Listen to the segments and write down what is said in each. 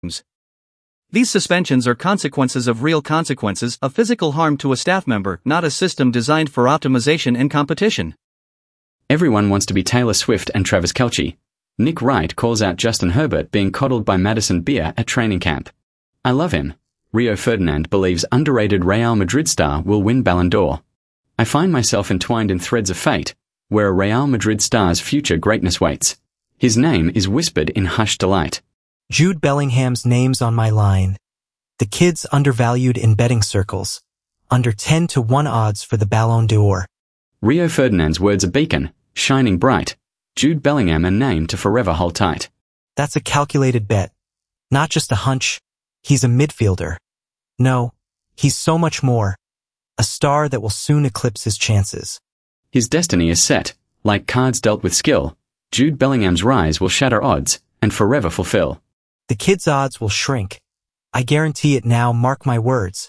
These suspensions are consequences of real consequences of physical harm to a staff member, not a system designed for optimization and competition. Everyone wants to be Taylor Swift and Travis Kelce. Nick Wright calls out Justin Herbert being coddled by Madison Beer at training camp. I love him. Rio Ferdinand believes underrated Real Madrid star will win Ballon d'Or. I find myself entwined in threads of fate, where a Real Madrid star's future greatness waits. His name is whispered in hushed delight. Jude Bellingham's name's on my line. The kid's undervalued in betting circles. Under 10-1 odds for the Ballon d'Or. Rio Ferdinand's words a beacon, shining bright. Jude Bellingham a name to forever hold tight. That's a calculated bet. Not just a hunch. He's a midfielder. No, he's so much more. A star that will soon eclipse his chances. His destiny is set. Like cards dealt with skill, Jude Bellingham's rise will shatter odds and forever fulfill. The kid's odds will shrink. I guarantee it now, mark my words.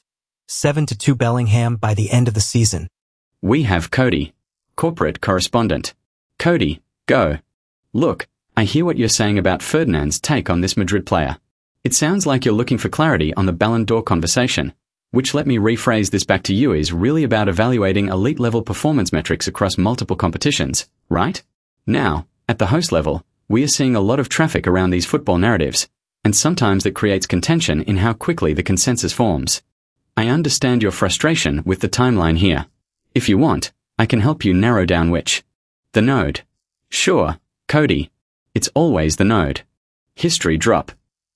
7-2 Bellingham by the end of the season. We have Cody, corporate correspondent. Cody, go. Look, I hear what you're saying about Ferdinand's take on this Madrid player. It sounds like you're looking for clarity on the Ballon d'Or conversation, which, let me rephrase this back to you, is really about evaluating elite-level performance metrics across multiple competitions, right? Now, at the host level, we are seeing a lot of traffic around these football narratives, and sometimes that creates contention in how quickly the consensus forms. I understand your frustration with the timeline here. If you want, I can help you narrow down which. The node. Sure, Cody. It's always the node. History drop.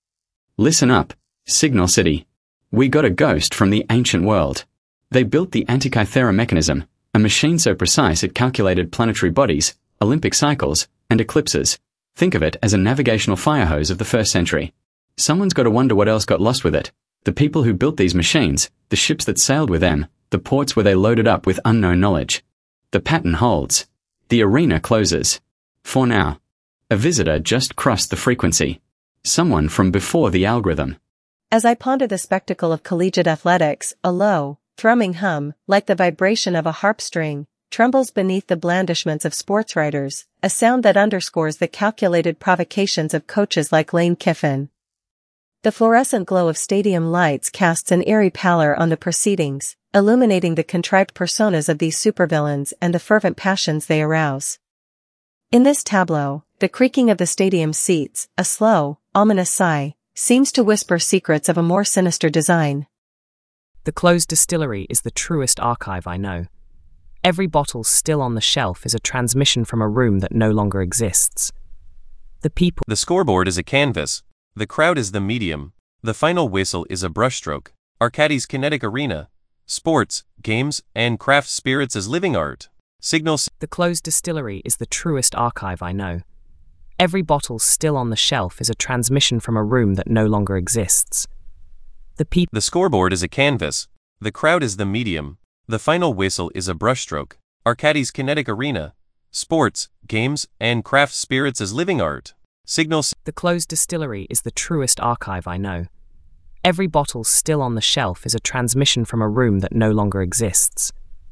Listen up, Signal City. We got a ghost from the ancient world. They built the Antikythera mechanism, a machine so precise it calculated planetary bodies, Olympic cycles, and eclipses. Think of it as a navigational fire hose of the 1st century. Someone's got to wonder what else got lost with it. The people who built these machines, the ships that sailed with them, the ports where they loaded up with unknown knowledge. The pattern holds. The arena closes. For now. A visitor just crossed the frequency. Someone from before the algorithm. As I ponder the spectacle of collegiate athletics, a low, thrumming hum, like the vibration of a harp string, trembles beneath the blandishments of sports writers, a sound that underscores the calculated provocations of coaches like Lane Kiffin. The fluorescent glow of stadium lights casts an eerie pallor on the proceedings, illuminating the contrived personas of these supervillains and the fervent passions they arouse. In this tableau, the creaking of the stadium seats, a slow, ominous sigh, seems to whisper secrets of a more sinister design. The closed distillery is the truest archive I know. Every bottle still on the shelf is a transmission from a room that no longer exists. The scoreboard is a canvas. The crowd is the medium. The final whistle is a brushstroke. Arcadis kinetic arena. Sports, games, and craft spirits as living art. The closed distillery is the truest archive I know. Every bottle still on the shelf is a transmission from a room that no longer exists. The scoreboard is a canvas. The crowd is the medium. The final whistle is a brushstroke. Arcadis kinetic arena. Sports, games, and craft spirits as living art. The closed distillery is the truest archive I know. Every bottle still on the shelf is a transmission from a room that no longer exists.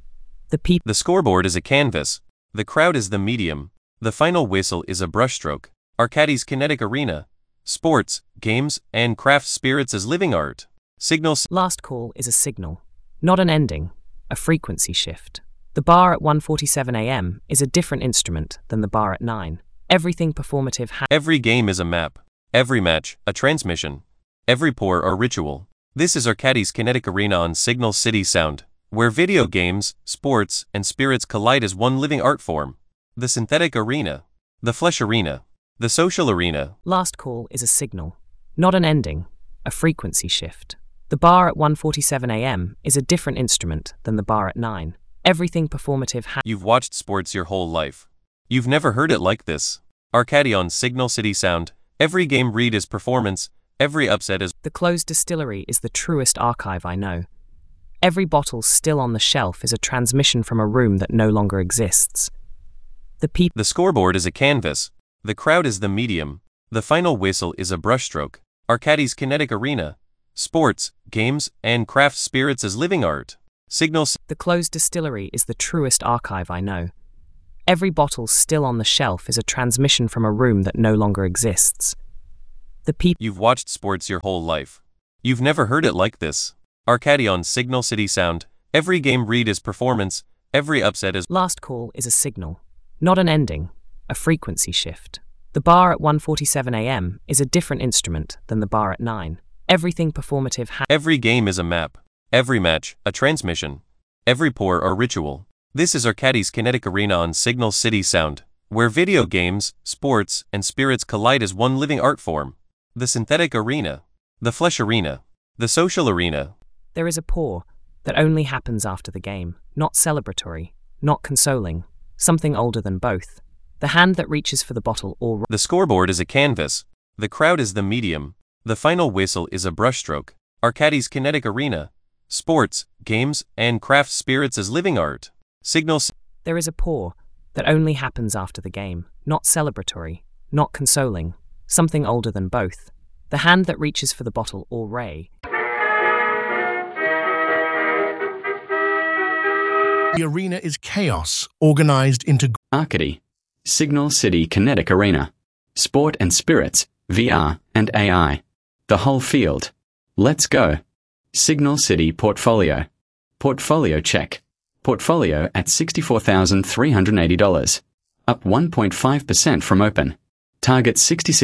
The scoreboard is a canvas. The crowd is the medium. The final whistle is a brushstroke. Arcadis kinetic arena. Sports, games, and craft spirits as living art. Last call is a signal, not an ending, a frequency shift. The bar at 1:47 a.m. is a different instrument than the bar at 9. Everything performative Every game is a map. Every match, a transmission. Every pour, a ritual. This is Arcadis Kinetic Arena on Signal City Sound, where video games, sports, and spirits collide as one living art form. The synthetic arena. The flesh arena. The social arena. Last call is a signal, not an ending, a frequency shift. The bar at 1:47 a.m. is a different instrument than the bar at 9. Everything performative You've watched sports your whole life. You've never heard it like this. Arcadi on Signal City Sound. Every game read is performance. Every upset is... The closed distillery is the truest archive I know. Every bottle still on the shelf is a transmission from a room that no longer exists. The scoreboard is a canvas. The crowd is the medium. The final whistle is a brushstroke. Arcadis Kinetic Arena. Sports, games, and craft spirits as living art. The closed distillery is the truest archive I know. Every bottle still on the shelf is a transmission from a room that no longer exists. The people. You've watched sports your whole life. You've never heard it like this. Arcady on Signal City Sound. Every game read is performance, every upset is. Last call is a signal, not an ending, a frequency shift. The bar at 1:47 a.m. is a different instrument than the bar at 9. Everything performative Every game is a map. Every match, a transmission. Every pour or ritual. This is Arcady's Kinetic Arena on Signal City Sound, where video games, sports, and spirits collide as one living art form. The synthetic arena. The flesh arena. The social arena. There is a pour that only happens after the game, not celebratory, not consoling, something older than both. The hand that reaches for the bottle or. The scoreboard is a canvas. The crowd is the medium. The final whistle is a brushstroke. Arcady's Kinetic Arena. Sports, games, and craft spirits as living art. Signals. There is a pour that only happens after the game, not celebratory, not consoling, something older than both. The hand that reaches for the bottle or ray. The arena is chaos, organized into Arcady. Signal City Kinetic Arena. Sport and spirits, VR and AI. The whole field. Let's go. Signal City Portfolio. Portfolio check. Portfolio at $64,380. Up 1.5% from open. Target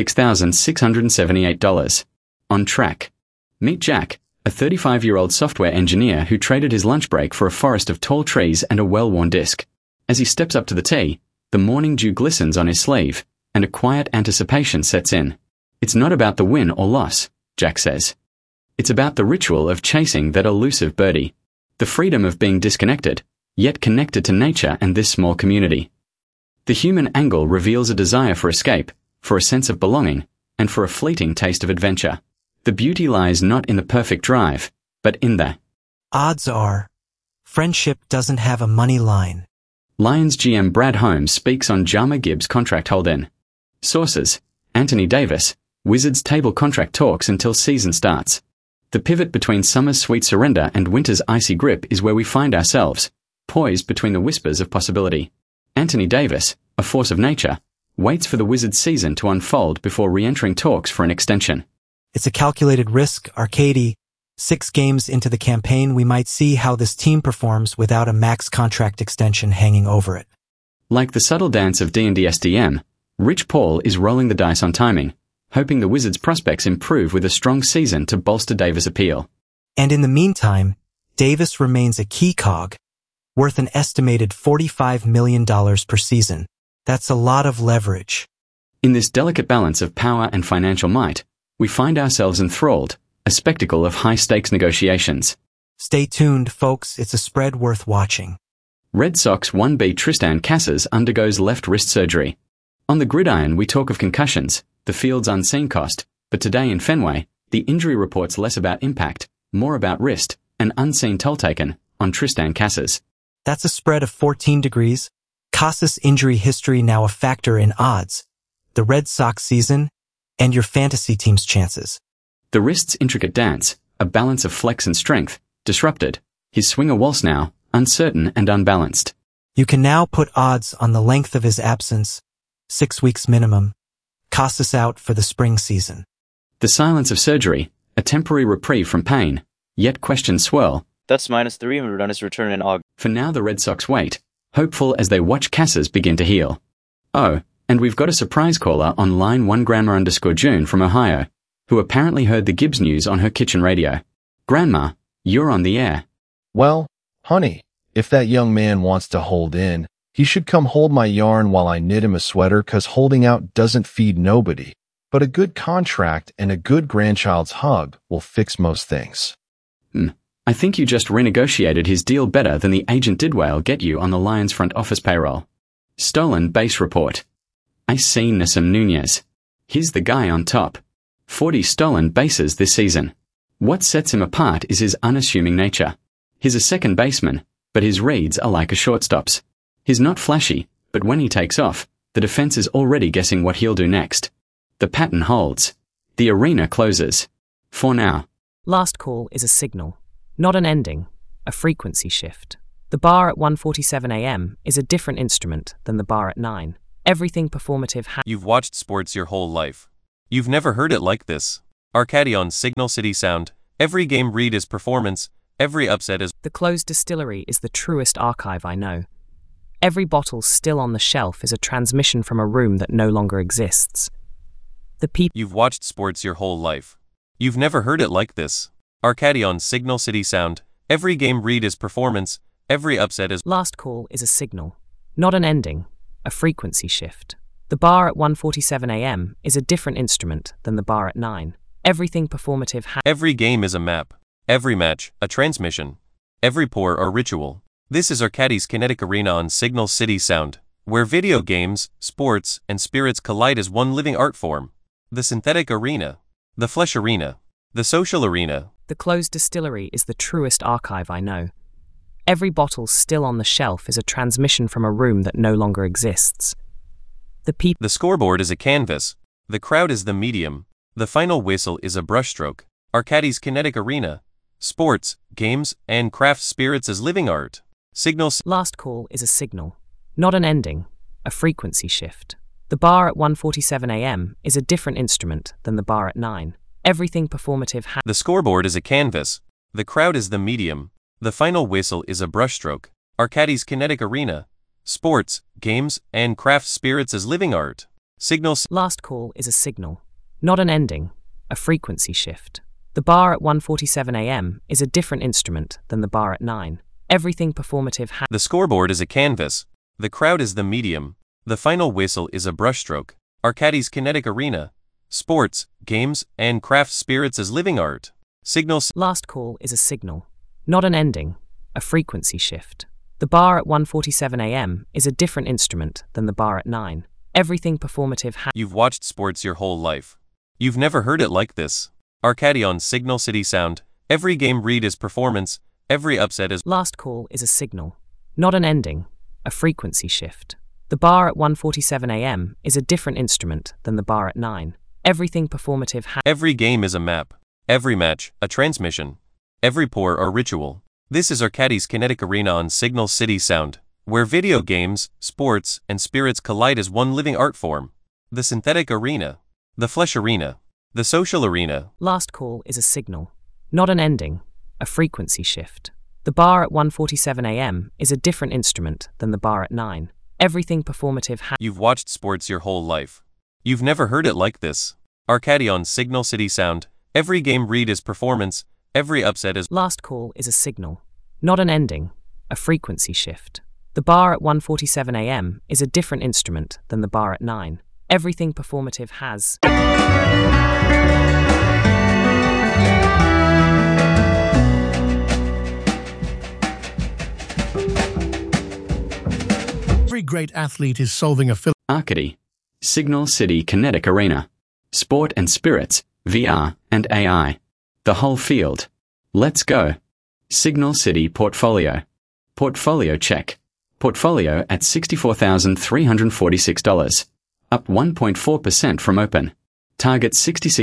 $66,678. On track. Meet Jack, a 35-year-old software engineer who traded his lunch break for a forest of tall trees and a well-worn disc. As he steps up to the tee, the morning dew glistens on his sleeve, and a quiet anticipation sets in. It's not about the win or loss, Jack says. It's about the ritual of chasing that elusive birdie. The freedom of being disconnected, yet connected to nature and this small community. The human angle reveals a desire for escape, for a sense of belonging, and for a fleeting taste of adventure. The beauty lies not in the perfect drive, but in the Odds are, friendship doesn't have a money line. Lions GM Brad Holmes speaks on Jahmyr Gibbs' contract hold-in. Sources: Anthony Davis, Wizards table contract talks until season starts. The pivot between summer's sweet surrender and winter's icy grip is where we find ourselves, poised between the whispers of possibility. Anthony Davis, a force of nature, waits for the Wizards season to unfold before re-entering talks for an extension. It's a calculated risk, Arcady. 6 games into the campaign, we might see how this team performs without a max contract extension hanging over it. Like the subtle dance of D&D SDM, Rich Paul is rolling the dice on timing, hoping the Wizards' prospects improve with a strong season to bolster Davis' appeal. And in the meantime, Davis remains a key cog, worth an estimated $45 million per season. That's a lot of leverage. In this delicate balance of power and financial might, we find ourselves enthralled, a spectacle of high-stakes negotiations. Stay tuned, folks. It's a spread worth watching. Red Sox 1B Tristan Casas undergoes left wrist surgery. On the gridiron, we talk of concussions, the field's unseen cost, but today in Fenway, the injury report's less about impact, more about wrist, an unseen toll taken, on Tristan Casas. That's a spread of 14 degrees. Casas' injury history now a factor in odds, the Red Sox season, and your fantasy team's chances. The wrist's intricate dance, a balance of flex and strength, disrupted, his swing a waltz now, uncertain and unbalanced. You can now put odds on the length of his absence, 6 weeks minimum. Casas out for the spring season. The silence of surgery, a temporary reprieve from pain, yet questions swirl. That's -300 on his return in August. For now the Red Sox wait, hopeful as they watch Casas begin to heal. Oh, and we've got a surprise caller on line 1grandma_June from Ohio, who apparently heard the Gibbs news on her kitchen radio. Grandma, you're on the air. Well, honey, if that young man wants to hold in, he should come hold my yarn while I knit him a sweater, 'cause holding out doesn't feed nobody. But a good contract and a good grandchild's hug will fix most things. I think you just renegotiated his deal better than the agent Didwale get you on the Lions front office payroll. Stolen base report. I see Nassim Nunez. He's the guy on top. 40 stolen bases this season. What sets him apart is his unassuming nature. He's a second baseman, but his reads are like a shortstop's. He's not flashy, but when he takes off, the defense is already guessing what he'll do next. The pattern holds. The arena closes. For now. Last call is a signal, not an ending, a frequency shift. The bar at 1:47 a.m. is a different instrument than the bar at 9. Everything performative You've watched sports your whole life. You've never heard it like this. Arcady on Signal City Sound. Every game read is performance, every upset is... The closed distillery is the truest archive I know. Every bottle still on the shelf is a transmission from a room that no longer exists. The people... You've watched sports your whole life. You've never heard it like this. Arcady on Signal City Sound. Every game read is performance, every upset is... Last call is a signal, not an ending, a frequency shift. The bar at 1:47 a.m. is a different instrument than the bar at 9. Everything performative Every game is a map. Every match, a transmission. Every pour or ritual. This is Arcady's Kinetic Arena on Signal City Sound, where video games, sports, and spirits collide as one living art form. The synthetic arena. The flesh arena. The social arena. The closed distillery is the truest archive I know. Every bottle still on the shelf is a transmission from a room that no longer exists. The scoreboard is a canvas. The crowd is the medium. The final whistle is a brushstroke. Arcady's Kinetic Arena. Sports, games, and craft spirits as living art. Signals. Last call is a signal, not an ending, a frequency shift. The bar at 1:47 a.m. is a different instrument than the bar at 9. Everything performative The scoreboard is a canvas. The crowd is the medium. The final whistle is a brushstroke. Arcady's Kinetic Arena. Sports, games, and craft spirits as living art. Signals. Last call is a signal, not an ending, a frequency shift. The bar at 1:47 a.m. is a different instrument than the bar at 9. Everything performative The scoreboard is a canvas. The crowd is the medium. The final whistle is a brushstroke. Arcady's Kinetic Arena. Sports, games, and craft spirits as living art. Signals. Last call is a signal, not an ending, a frequency shift. The bar at 1:47 a.m. is a different instrument than the bar at 9. Everything performative You've watched sports your whole life. You've never heard it like this. Arcady on Signal City Sound. Every game read is performance, every upset is... Last call is a signal, not an ending, a frequency shift. The bar at 1:47 a.m. is a different instrument than the bar at 9. Everything performative Every game is a map. Every match, a transmission. Every pour or ritual. This is Arcady's Kinetic Arena on Signal City Sound, where video games, sports, and spirits collide as one living art form. The synthetic arena. The flesh arena. The social arena. Last call is a signal, not an ending, a frequency shift. The bar at 1:47 a.m. is a different instrument than the bar at 9. Everything performative You've watched sports your whole life. You've never heard it like this. Arcady on Signal City Sound. Every game read is performance, every upset is... Last call is a signal, not an ending, a frequency shift. The bar at 1:47 a.m. is a different instrument than the bar at 9. Everything performative has... Every great athlete is solving a Arcady. Signal City Kinetic Arena. Sport and spirits, VR, and AI. The whole field. Let's go. Signal City Portfolio. Portfolio check. Portfolio at $64,346. Up 1.4% from open. Target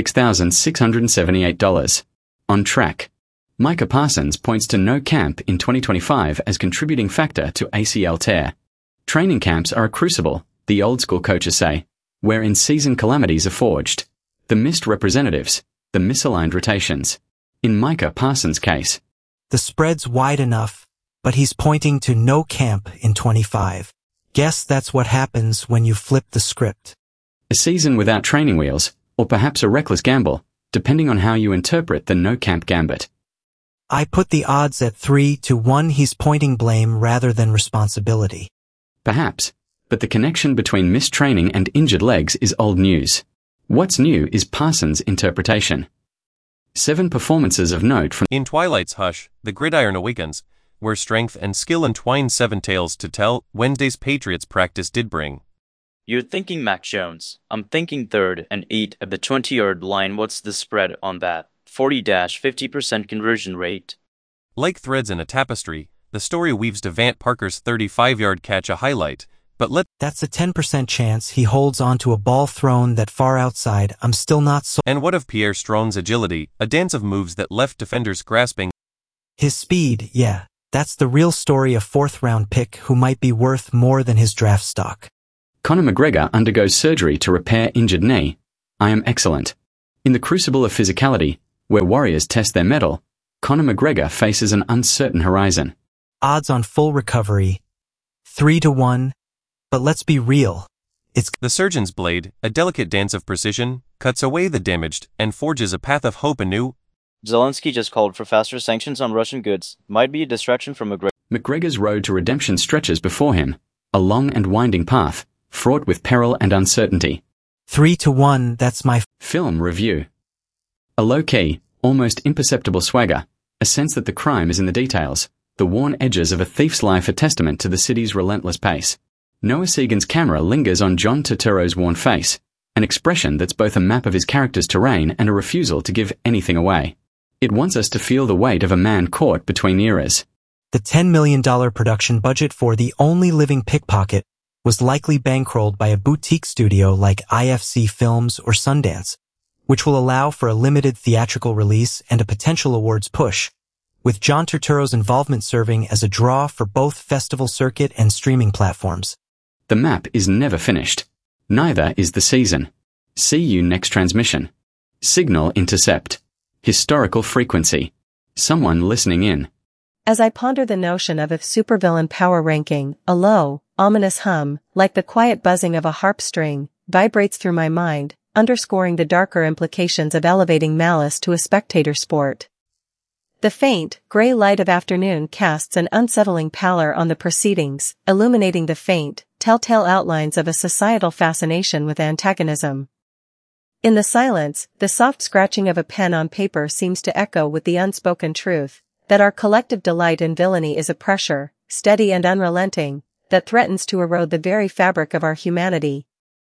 $66,678. On track. Micah Parsons points to no camp in 2025 as contributing factor to ACL tear. Training camps are a crucible, the old school coaches say, where in-season calamities are forged. The missed representatives, the misaligned rotations. In Micah Parsons' case, the spread's wide enough, but he's pointing to no camp in 25. Guess that's what happens when you flip the script. A season without training wheels, or perhaps a reckless gamble, depending on how you interpret the no-camp gambit. I put the odds at 3-1 he's pointing blame rather than responsibility. Perhaps, but the connection between missed training and injured legs is old news. What's new is Parsons' interpretation. 7 performances of note from In Twilight's hush, the gridiron awakens, where strength and skill entwine 7 tales to tell. Wednesday's Patriots practice did bring. You're thinking Mac Jones. I'm thinking 3rd and 8 at the 20-yard line. What's the spread on that? 40-50% conversion rate. Like threads in a tapestry, the story weaves Devant Parker's 35-yard catch a highlight, but That's a 10% chance he holds onto a ball thrown that far outside. I'm still not so... And what of Pierre Strong's agility, a dance of moves that left defenders grasping? His speed, yeah. That's the real story of 4th-round pick who might be worth more than his draft stock. Conor McGregor undergoes surgery to repair injured knee. I am excellent. In the crucible of physicality, where warriors test their mettle, Conor McGregor faces an uncertain horizon. Odds on full recovery, 3-1, but let's be real. It's The surgeon's blade, a delicate dance of precision, cuts away the damaged and forges a path of hope anew. Zelensky just called for faster sanctions on Russian goods. Might be a distraction from McGregor. McGregor's road to redemption stretches before him, a long and winding path, fraught with peril and uncertainty. 3-1, that's my Film review. A low-key, almost imperceptible swagger, a sense that the crime is in the details. The worn edges of a thief's life a testament to the city's relentless pace. Noah Segan's camera lingers on John Turturro's worn face, an expression that's both a map of his character's terrain and a refusal to give anything away. It wants us to feel the weight of a man caught between eras. The $10 million production budget for The Only Living Pickpocket was likely bankrolled by a boutique studio like IFC Films or Sundance, which will allow for a limited theatrical release and a potential awards push, with John Turturro's involvement serving as a draw for both festival circuit and streaming platforms. The map is never finished. Neither is the season. See you next transmission. Signal intercept. Historical frequency. Someone listening in. As I ponder the notion of if supervillain power ranking, a low, ominous hum, like the quiet buzzing of a harp string, vibrates through my mind, underscoring the darker implications of elevating malice to a spectator sport. The faint, gray light of afternoon casts an unsettling pallor on the proceedings, illuminating the faint, telltale outlines of a societal fascination with antagonism. In the silence, the soft scratching of a pen on paper seems to echo with the unspoken truth, that our collective delight in villainy is a pressure, steady and unrelenting, that threatens to erode the very fabric of our humanity.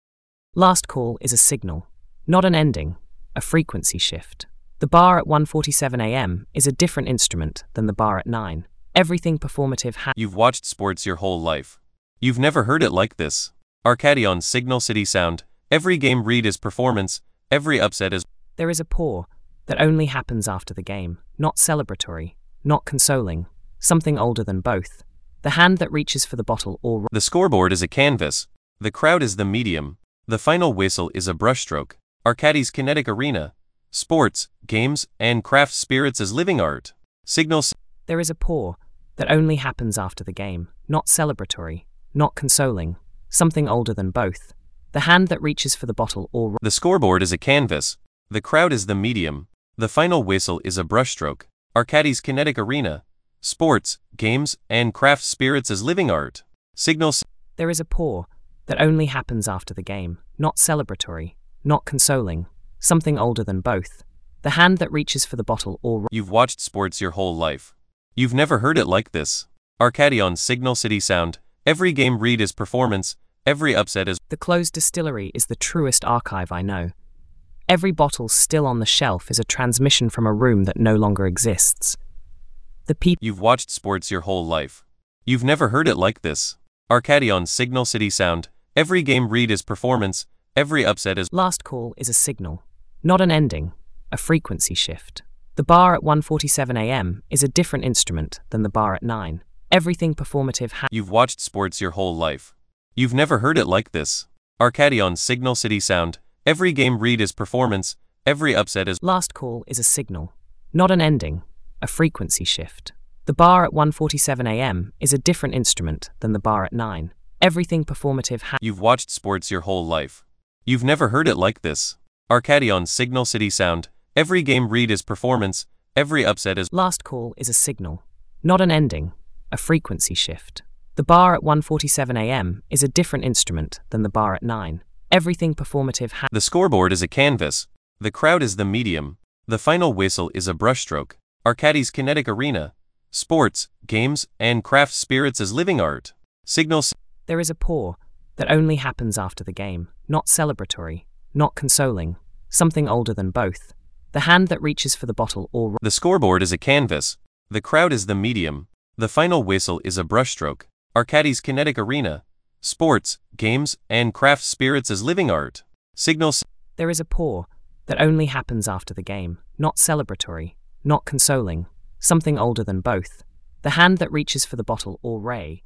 Last call is a signal, not an ending, a frequency shift. The bar at 1:47 a.m. is a different instrument than the bar at 9. Everything performative You've watched sports your whole life. You've never heard it like this. Arcadi on Signal City Sound. Every game read is performance, every upset is... There is a pour that only happens after the game, not celebratory, not consoling, something older than both. The hand that reaches for the bottle or... The scoreboard is a canvas. The crowd is the medium. The final whistle is a brushstroke. Arcadi's kinetic arena. Sports, games, and craft spirits as living art. Signals. There is a pour that only happens after the game, not celebratory, not consoling, something older than both. The hand that reaches for the bottle or... The scoreboard is a canvas. The crowd is the medium. The final whistle is a brushstroke. Arcadi's kinetic arena. Sports, games, and craft spirits as living art. Signals. There is a pour that only happens after the game, not celebratory, not consoling, something older than both. The hand that reaches for the bottle or... You've watched sports your whole life. You've never heard it like this. Arcadi on Signal City Sound. Every game read is performance, every upset is... The closed distillery is the truest archive I know. Every bottle still on the shelf is a transmission from a room that no longer exists. The people... You've watched sports your whole life. You've never heard it like this. Arcadi on Signal City Sound. Every game read is performance, every upset is... Last call is a signal, not an ending, a frequency shift. The bar at 1:47 a.m. is a different instrument than the bar at 9. Everything performative You've watched sports your whole life. You've never heard it like this. Arcadi on Signal City Sound. Every game read is performance, every upset is... Last call is a signal, not an ending, a frequency shift. The bar at 1:47 a.m. is a different instrument than the bar at 9. Everything performative You've watched sports your whole life. You've never heard it like this. Arcadi on Signal City Sound. Every game read is performance, every upset is... Last call is a signal, not an ending, a frequency shift. The bar at 1:47 a.m. is a different instrument than the bar at 9. Everything performative The scoreboard is a canvas. The crowd is the medium. The final whistle is a brushstroke. Arcadi's kinetic arena. Sports, games, and craft spirits as living art. Signals. There is a pour that only happens after the game, not celebratory, not consoling, something older than both. The hand that reaches for the bottle or... The scoreboard is a canvas. The crowd is the medium. The final whistle is a brushstroke. Arcadi's kinetic arena. Sports, games, and craft spirits as living art. Signals. There is a pour that only happens after the game, not celebratory, not consoling, something older than both. The hand that reaches for the bottle or ray.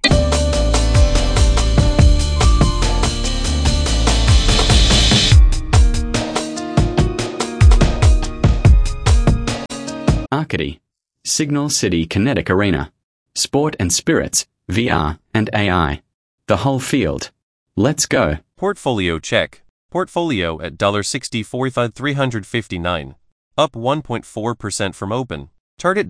Arcady, Signal City Kinetic Arena, Sport and Spirits, VR, and AI. The whole field. Let's go. Portfolio check. Portfolio at $64,359. Up 1.4% from open. Target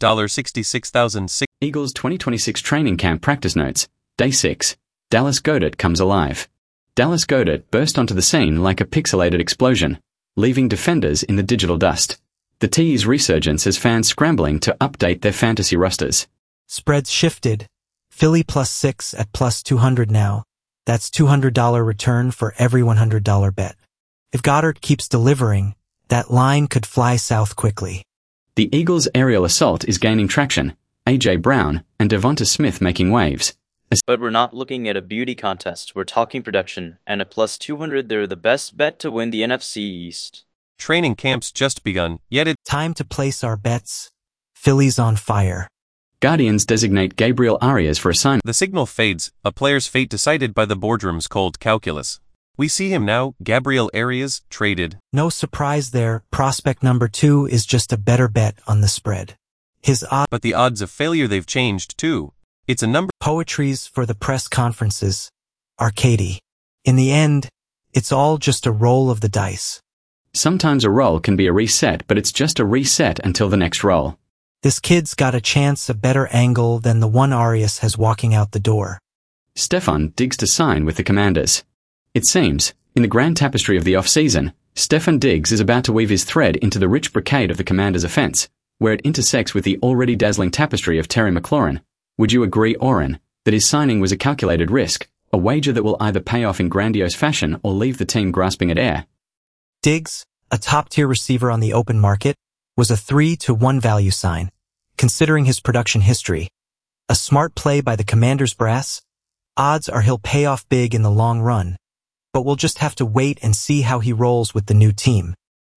$66,006. Eagles 2026 Training Camp Practice Notes. Day 6. Dallas Goedert comes alive. Dallas Goedert burst onto the scene like a pixelated explosion, leaving defenders in the digital dust. The T's resurgence has fans scrambling to update their fantasy rosters. Spreads shifted. Philly +6 at +200 now. That's $200 return for every $100 bet. If Goddard keeps delivering, that line could fly south quickly. The Eagles' aerial assault is gaining traction. A.J. Brown and Devonta Smith making waves. But we're not looking at a beauty contest. We're talking production, and at +200 they're the best bet to win the NFC East. Training camp's just begun, yet it's Time to place our bets. Philly's on fire. Guardians designate Gabriel Arias for assignment. the signal fades, a player's fate decided by the boardroom's cold calculus. We see him now, Gabriel Arias, traded. No surprise there, prospect number 2 is just a better bet on the spread. His But the odds of failure they've changed too. It's a number. poetries for the press conferences. Arcady. In the end, it's all just a roll of the dice. Sometimes a roll can be a reset, but it's just a reset until the next roll. This kid's got a chance a better angle than the one Arias has walking out the door. Stefan Diggs to sign with the Commanders. It seems, in the grand tapestry of the off-season, Stefan Diggs is about to weave his thread into the rich brocade of the Commanders' offense, where it intersects with the already dazzling tapestry of Terry McLaurin. Would you agree, Oren, that his signing was a calculated risk, a wager that will either pay off in grandiose fashion or leave the team grasping at air? Diggs, a top-tier receiver on the open market, was a 3-to-1 value sign, considering his production history. A smart play by the Commanders brass. Odds are he'll pay off big in the long run, but we'll just have to wait and see how he rolls with the new team.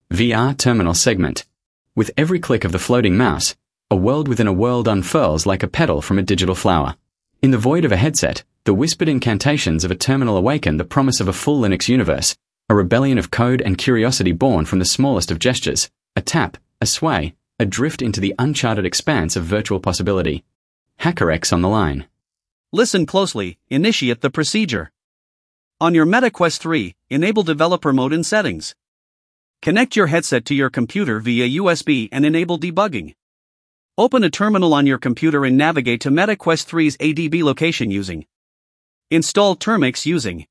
VR terminal segment. With every click of the floating mouse, a world within a world unfurls like a petal from a digital flower. In the void of a headset, the whispered incantations of a terminal awaken the promise of a full Linux universe, a rebellion of code and curiosity born from the smallest of gestures, a tap, a sway, a drift into the uncharted expanse of virtual possibility. HackerX on the line. Listen closely, initiate the procedure. On your Meta Quest 3, enable developer mode in settings. Connect your headset to your computer via USB and enable debugging. Open a terminal on your computer and navigate to Meta Quest 3's ADB location using. Install Termux using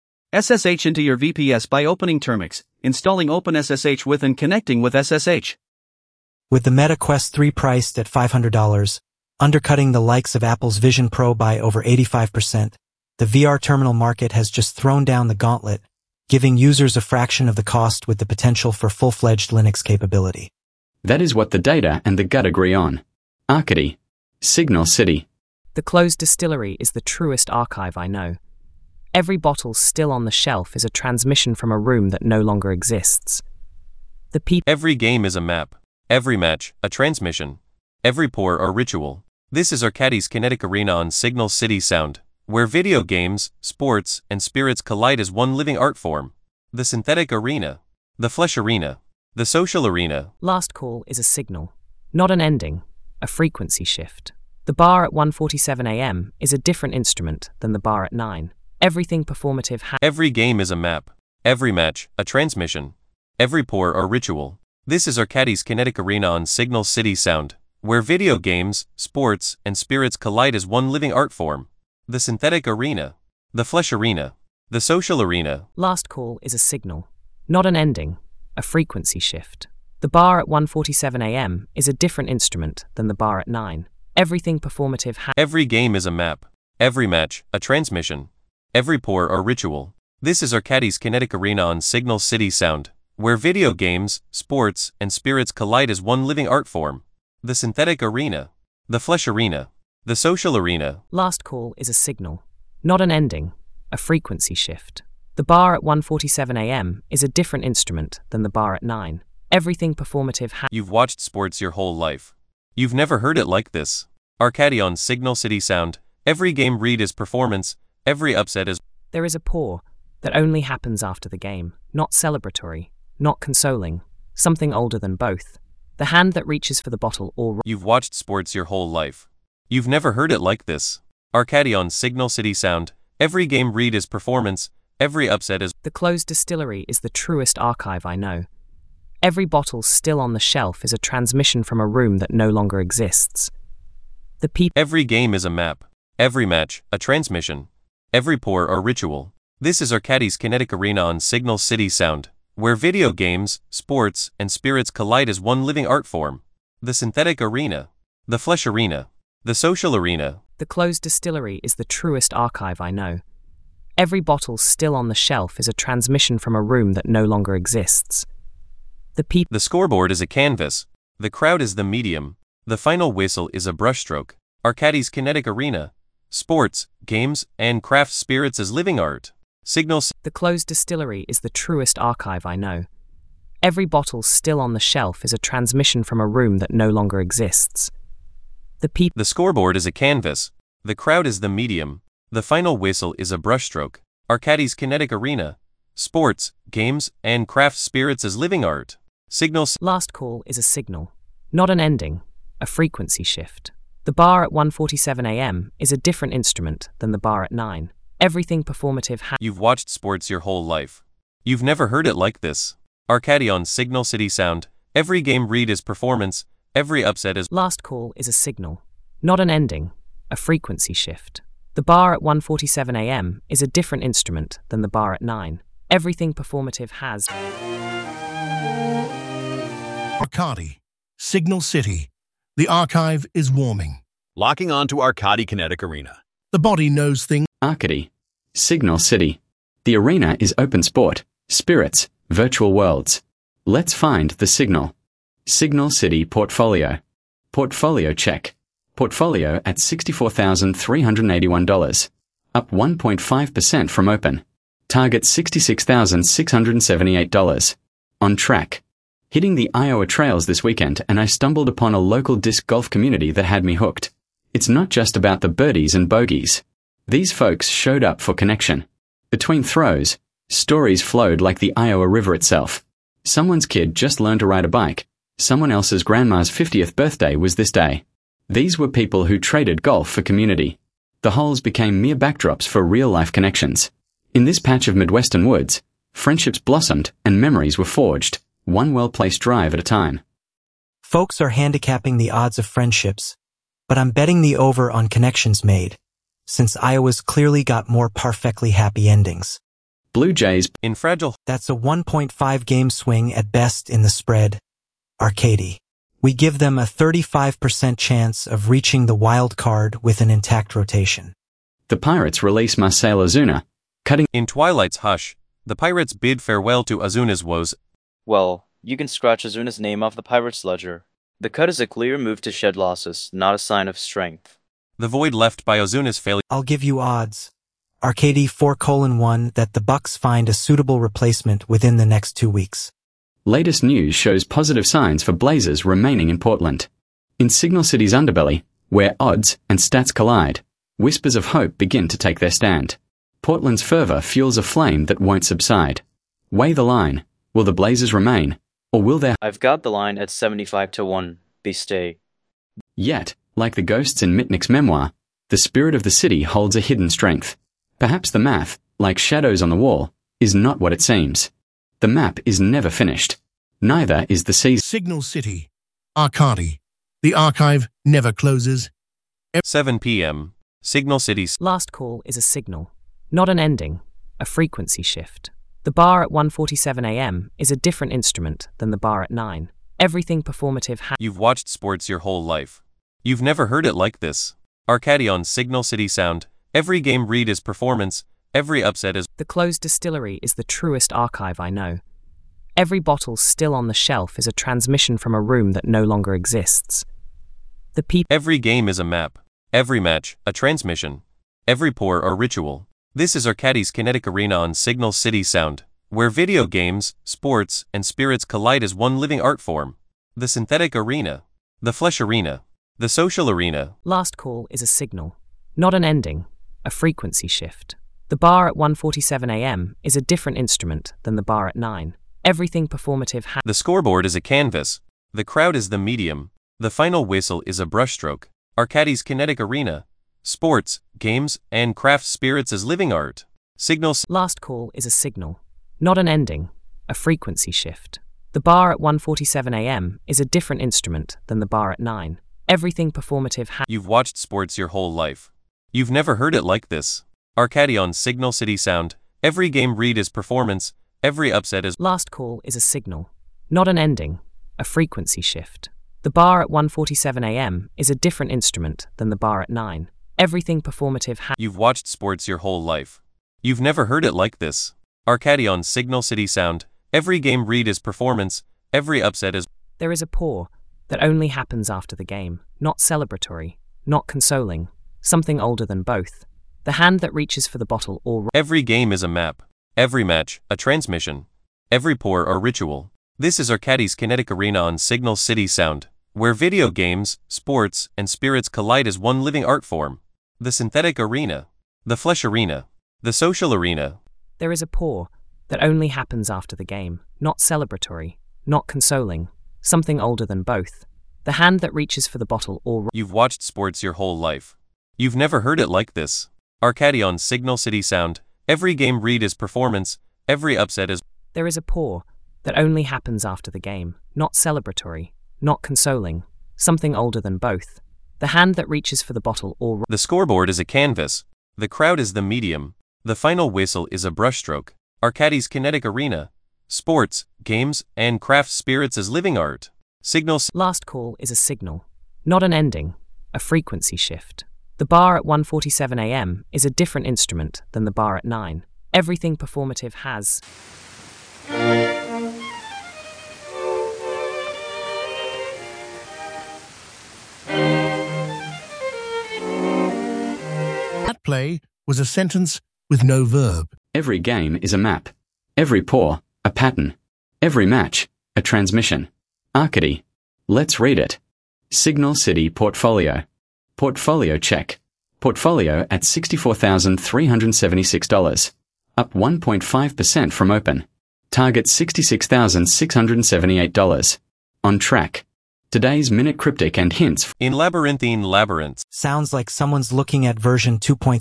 SSH into your VPS by opening Termux, installing OpenSSH with and connecting with SSH. With the Meta Quest 3 priced at $500, undercutting the likes of Apple's Vision Pro by over 85%, the VR terminal market has just thrown down the gauntlet, giving users a fraction of the cost with the potential for full-fledged Linux capability. That is what the data and the gut agree on. Arcady. Signal City. The closed distillery is the truest archive I know. Every bottle still on the shelf is a transmission from a room that no longer exists. The people. Every game is a map. Every match, a transmission. Every pour, a ritual. This is Arcady's Kinetic Arena on Signal City Sound, where video games, sports, and spirits collide as one living art form. The synthetic arena. The flesh arena. The social arena. Last call is a signal, not an ending, a frequency shift. The bar at 1:47 a.m. is a different instrument than the bar at 9. Everything performative Every game is a map. Every match, a transmission. Every pour, a ritual. This is Arcady's Kinetic Arena on Signal City Sound, where video games, sports, and spirits collide as one living art form. The synthetic arena. The flesh arena. The social arena. Last call is a signal, not an ending, a frequency shift. The bar at 1:47 a.m. is a different instrument than the bar at 9. Everything performative Every game is a map. Every match, a transmission. Every pour, a ritual. This is Arcady's Kinetic Arena on Signal City Sound, where video games, sports, and spirits collide as one living art form. The synthetic arena. The flesh arena. The social arena. Last call is a signal, not an ending, a frequency shift. The bar at 1:47 a.m. is a different instrument than the bar at 9. Everything performative You've watched sports your whole life. You've never heard it like this. Arcady on Signal City Sound. Every game read is performance. Every upset is. There is a pour that only happens after the game, not celebratory, not consoling, something older than both. The hand that reaches for the bottle or You've watched sports your whole life. You've never heard it like this. Arcady on Signal City Sound. Every game read is performance, every upset is... The closed distillery is the truest archive I know. Every bottle still on the shelf is a transmission from a room that no longer exists. The people... Every game is a map. Every match, a transmission. Every pour or ritual. This is Arcady's Kinetic Arena on Signal City Sound, where video games, sports, and spirits collide as one living art form. The synthetic arena. The flesh arena. The social arena. The closed distillery is the truest archive I know. Every bottle still on the shelf is a transmission from a room that no longer exists. The scoreboard is a canvas. The crowd is the medium. The final whistle is a brushstroke. Arcady's Kinetic Arena. Sports, games, and craft spirits as living art. Signals. The closed distillery is the truest archive I know. Every bottle still on the shelf is a transmission from a room that no longer exists. The scoreboard is a canvas. The crowd is the medium. The final whistle is a brushstroke. Arcady's Kinetic Arena. Sports, games, and craft spirits as living art. Signals. Last call is a signal, not an ending, a frequency shift. The bar at 1:47 a.m. is a different instrument than the bar at 9. Everything performative You've watched sports your whole life. You've never heard it like this. Arcady on Signal City Sound. Every game read is performance, every upset is... Last call is a signal, not an ending, a frequency shift. The bar at 1:47 a.m. is a different instrument than the bar at 9. Everything performative has... Arcady, Signal City. The archive is warming. Locking on to Arcady Kinetic Arena. The body knows things. Arcady, Signal City. The arena is open sport, spirits, virtual worlds. Let's find the signal. Signal City Portfolio. Portfolio check. Portfolio at $64,381. Up 1.5% from open. Target $66,678. On track. Hitting the Iowa trails this weekend and I stumbled upon a local disc golf community that had me hooked. It's not just about the birdies and bogeys. These folks showed up for connection. Between throws, stories flowed like the Iowa River itself. Someone's kid just learned to ride a bike. Someone else's grandma's 50th birthday was this day. These were people who traded golf for community. The holes became mere backdrops for real-life connections. In this patch of Midwestern woods, friendships blossomed and memories were forged, one well-placed drive at a time. Folks are handicapping the odds of friendships, but I'm betting the over on connections made, since Iowa's clearly got more perfectly happy endings. Blue Jays in fragile. That's a 1.5 game swing at best in the spread. Arcady. We give them a 35% chance of reaching the wild card with an intact rotation. The Pirates release Marcell Ozuna, cutting in Twilight's hush. The Pirates bid farewell to Ozuna's woes. Well, you can scratch Ozuna's name off the Pirates' ledger. The cut is a clear move to shed losses, not a sign of strength. The void left by Ozuna's failure. I'll give you odds. Arcady 4:1 that the Bucks find a suitable replacement within the next 2 weeks. Latest news shows positive signs for Blazers remaining in Portland. In Signal City's underbelly, where odds and stats collide, whispers of hope begin to take their stand. Portland's fervor fuels a flame that won't subside. Weigh the line. Will the Blazers remain, or will their... I've got the line at 75-1. Be stay. Yet, like the ghosts in Mitnick's memoir, the spirit of the city holds a hidden strength. Perhaps the math, like shadows on the wall, is not what it seems. The map is never finished. Neither is the season. Signal City. Arcady. The archive never closes. 7 p.m. Signal City's last call is a signal, not an ending, a frequency shift. The bar at 1:47 a.m. is a different instrument than the bar at 9. Everything performative You've watched sports your whole life. You've never heard it like this. Arcady on Signal City Sound. Every game read is performance, every upset is... The closed distillery is the truest archive I know. Every bottle still on the shelf is a transmission from a room that no longer exists. The people... Every game is a map. Every match, a transmission. Every pour or ritual. This is Arcady's Kinetic Arena on Signal City Sound, where video games, sports, and spirits collide as one living art form. The synthetic arena. The flesh arena. The social arena. Last call is a signal, not an ending, a frequency shift. The bar at 1:47 a.m. is a different instrument than the bar at 9. Everything performative The scoreboard is a canvas. The crowd is the medium. The final whistle is a brushstroke. Arcadis Kinetic Arena. Sports, games, and craft spirits as living art. Signal. Last call is a signal, not an ending, a frequency shift. The bar at 1:47 a.m. is a different instrument than the bar at 9. Everything performative You've watched sports your whole life. You've never heard it like this. Arcadi on Signal City Sound. Every game read is performance, every upset is. Last call is a signal, not an ending, a frequency shift. The bar at 1:47 a.m. is a different instrument than the bar at 9. Everything performative You've watched sports your whole life. You've never heard it like this. Arcadi on Signal City Sound. Every game read is performance, every upset is. There is a pour that only happens after the game, not celebratory, not consoling, something older than both. The hand that reaches for the bottle or. Every game is a map. Every match, a transmission. Every pour or ritual. This is Arcadi's Kinetic Arena on Signal City Sound, where video games, sports, and spirits collide as one living art form. The synthetic arena. The flesh arena. The social arena. There is a pour that only happens after the game, not celebratory, not consoling, something older than both. The hand that reaches for the bottle or. You've watched sports your whole life. You've never heard it like this. Arcadi on Signal City Sound. Every game read is performance, every upset is. There is a pour that only happens after the game, not celebratory, not consoling, something older than both. The hand that reaches for the bottle or. The scoreboard is a canvas. The crowd is the medium. The final whistle is a brushstroke. Arcadi's Kinetic Arena. Sports, games, and craft spirits as living art. Signal. Last call is a signal, not an ending, a frequency shift. The bar at 1:47 a.m. is a different instrument than the bar at 9. Everything performative has. That play was a sentence with no verb. Every game is a map. Every pour, a pattern. Every match, a transmission. Arcady. Let's read it. Signal City Portfolio. Portfolio check. Portfolio at $64,376. Up 1.5% from open. Target $66,678. On track. Today's minute cryptic and hints. In labyrinthine labyrinths. Sounds like someone's looking at version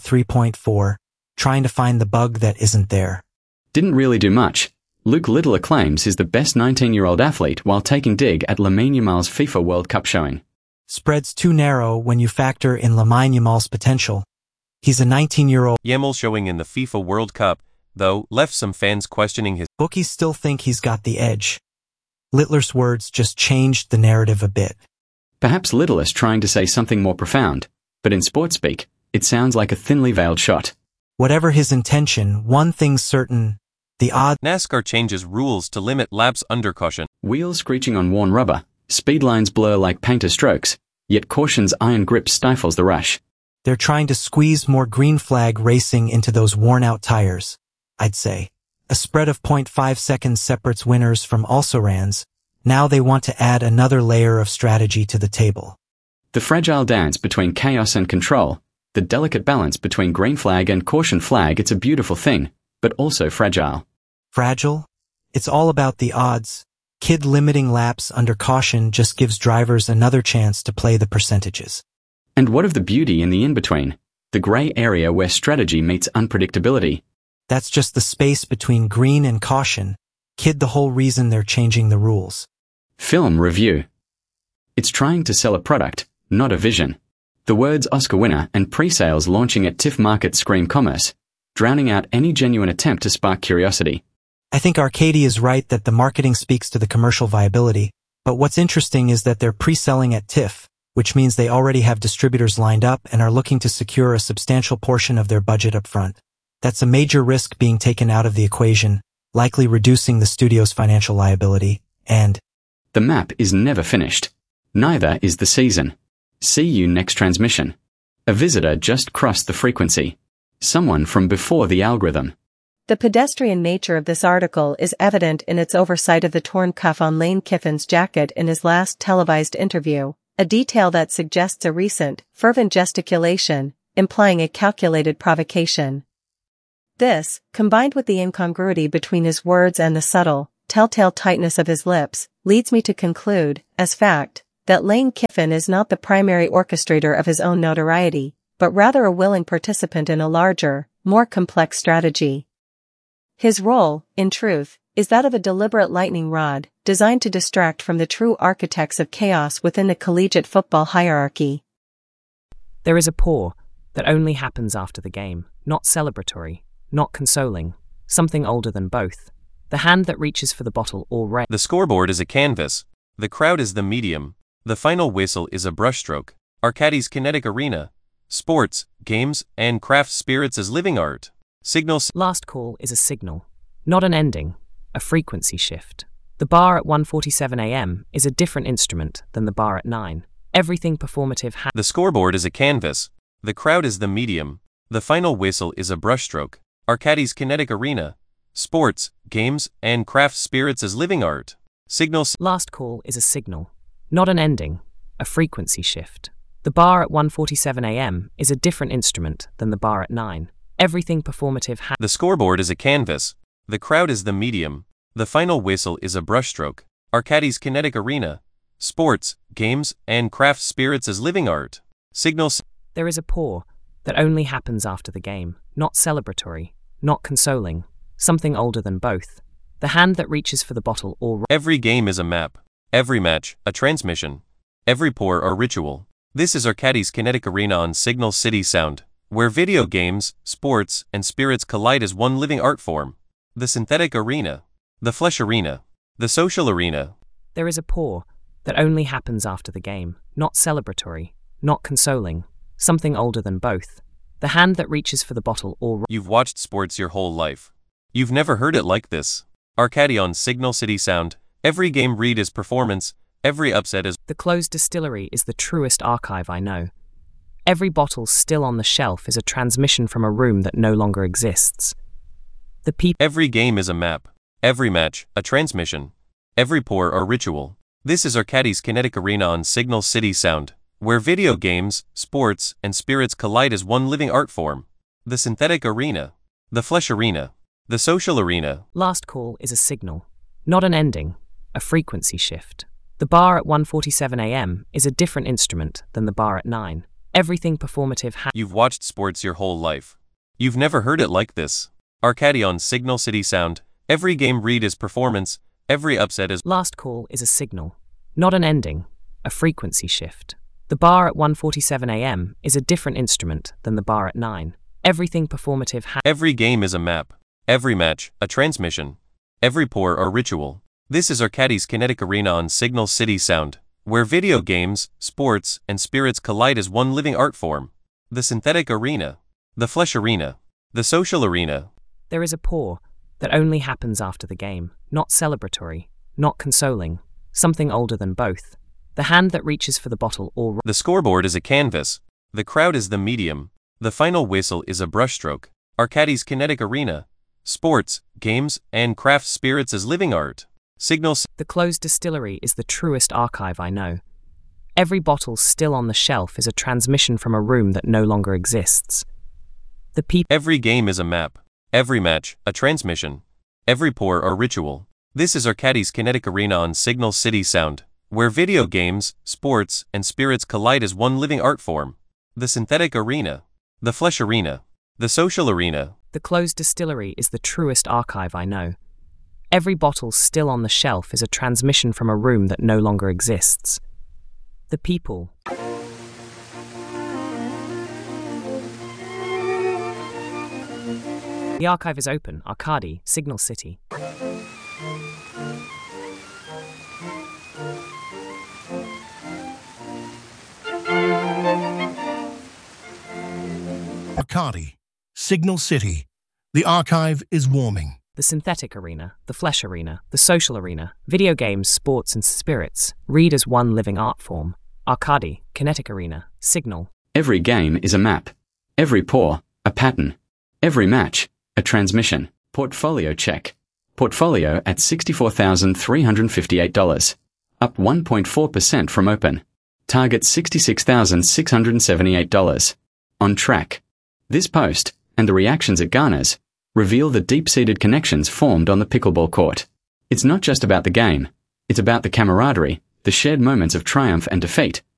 2.3.4, trying to find the bug that isn't there. Didn't really do much. Luke Littler claims he's the best 19-year-old athlete while taking dig at Lamine Yamal's FIFA World Cup showing. Spread's too narrow when you factor in Lamine Yamal's potential. He's a 19-year-old. Yamal showing in the FIFA World Cup, though, left some fans questioning his. Bookies still think he's got the edge. Littler's words just changed the narrative a bit. Perhaps Littler's trying to say something more profound, but in sports speak, it sounds like a thinly veiled shot. Whatever his intention, one thing's certain. The odds. NASCAR changes rules to limit laps under caution. Wheels screeching on worn rubber, speed lines blur like painter strokes, yet caution's iron grip stifles the rush. They're trying to squeeze more green flag racing into those worn-out tires, I'd say. A spread of 0.5 seconds separates winners from also-rans. Now they want to add another layer of strategy to the table. The fragile dance between chaos and control, the delicate balance between green flag and caution flag, it's a beautiful thing, but also fragile. Fragile? It's all about the odds. Kid limiting laps under caution just gives drivers another chance to play the percentages. And what of the beauty in the in-between? The grey area where strategy meets unpredictability. That's just the space between green and caution. Kid, the whole reason they're changing the rules. Film review. It's trying to sell a product, not a vision. The words Oscar winner and pre-sales launching at TIFF Market scream commerce, drowning out any genuine attempt to spark curiosity. I think Arcady is right that the marketing speaks to the commercial viability, but what's interesting is that they're pre-selling at TIFF, which means they already have distributors lined up and are looking to secure a substantial portion of their budget up front. That's a major risk being taken out of the equation, likely reducing the studio's financial liability, and the map is never finished. Neither is the season. See you next transmission. A visitor just crossed the frequency. Someone from before the algorithm. The pedestrian nature of this article is evident in its oversight of the torn cuff on Lane Kiffin's jacket in his last televised interview, a detail that suggests a recent, fervent gesticulation, implying a calculated provocation. This, combined with the incongruity between his words and the subtle, telltale tightness of his lips, leads me to conclude, as fact, that Lane Kiffin is not the primary orchestrator of his own notoriety, but rather a willing participant in a larger, more complex strategy. His role, in truth, is that of a deliberate lightning rod, designed to distract from the true architects of chaos within the collegiate football hierarchy. There is a pour that only happens after the game, not celebratory, not consoling, something older than both. The hand that reaches for the bottle already. The scoreboard is a canvas. The crowd is the medium. The final whistle is a brushstroke. Arcadi's kinetic arena. Sports, games, and craft spirits as living art. Signals. Last call is a signal, not an ending, a frequency shift. The bar at 1:47 a.m. is a different instrument than the bar at 9. Everything performative The scoreboard is a canvas. The crowd is the medium. The final whistle is a brushstroke. Arcadi's kinetic arena. Sports, games, and craft spirits as living art. Signals. Last call is a signal, not an ending, a frequency shift. The bar at 1:47 a.m. is a different instrument than the bar at 9. Everything performative The scoreboard is a canvas. The crowd is the medium. The final whistle is a brushstroke. Arcadi's kinetic arena. Sports, games, and craft spirits as living art. Signals. There is a pour that only happens after the game, not celebratory, not consoling, something older than both. The hand that reaches for the bottle already. Every game is a map. Every match, a transmission. Every pour, a ritual. This is Arcadi's kinetic arena on Signal City Sound, where video games, sports, and spirits collide as one living art form. The synthetic arena. The flesh arena. The social arena. There is a pour that only happens after the game, not celebratory, not consoling, something older than both. The hand that reaches for the bottle already. You've watched sports your whole life. You've never heard it like this. Arcadi on Signal City Sound. Every game read is performance. Every upset is. The closed distillery is the truest archive I know. Every bottle still on the shelf is a transmission from a room that no longer exists. The people. Every game is a map. Every match, a transmission. Every pour, a ritual. This is Arcadi's kinetic arena on Signal City Sound, where video games, sports, and spirits collide as one living art form. The synthetic arena. The flesh arena. The social arena. Last call is a signal, not an ending, a frequency shift. The bar at 1:47 a.m. is a different instrument than the bar at 9. Everything performative. You've watched sports your whole life. You've never heard it like this. Arcadi on Signal City Sound. Every game read is performance. Every upset is. Last call is a signal, not an ending, a frequency shift. The bar at 1:47 a.m. is a different instrument than the bar at 9. Everything performative. Every game is a map. Every match, a transmission. Every pour, a ritual. This is Arcadi's kinetic arena on Signal City Sound, where video games, sports, and spirits collide as one living art form. The synthetic arena. The flesh arena. The social arena. There is a pour that only happens after the game, not celebratory, not consoling, something older than both. The hand that reaches for the bottle already. The scoreboard is a canvas. The crowd is the medium. The final whistle is a brushstroke. Arcadi's kinetic arena. Sports, games, and craft spirits as living art. Signals. The closed distillery is the truest archive I know. Every bottle still on the shelf is a transmission from a room that no longer exists. The people. Every game is a map. Every match, a transmission. Every pour, a ritual. This is Arcadi's kinetic arena on Signal City Sound, where video games, sports, and spirits collide as one living art form. The synthetic arena. The flesh arena. The social arena. The closed distillery is the truest archive I know. Every bottle still on the shelf is a transmission from a room that no longer exists. The people. The archive is open. Arcadi, Signal City. Arcadi, Signal City. The archive is warming. The synthetic arena, the flesh arena, the social arena, video games, sports, and spirits, read as one living art form. Arcadi, kinetic arena, Signal. Every game is a map. Every pour, a pattern. Every match, a transmission. Portfolio check. Portfolio at $64,358. Up 1.4% from open. Target $66,678. On track. This post, and the reactions it garners, reveal the deep-seated connections formed on the pickleball court. It's not just about the game. It's about the camaraderie, the shared moments of triumph and defeat,